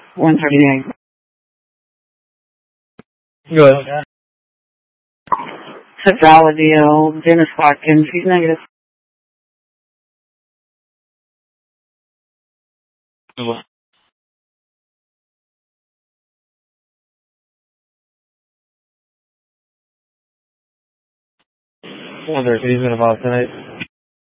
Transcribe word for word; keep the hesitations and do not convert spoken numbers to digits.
one thirty-eight. Go ahead. It's a valid deal. Dennis Watkins, he's negative. Wonder if he's been involved tonight.